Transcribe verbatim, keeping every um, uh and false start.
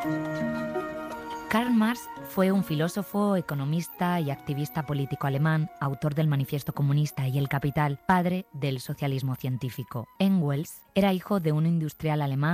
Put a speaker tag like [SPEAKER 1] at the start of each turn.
[SPEAKER 1] Karl Marx fue un filósofo, economista y activista político alemán, autor del Manifiesto Comunista y El Capital, padre del socialismo científico. Engels era hijo de un industrial alemán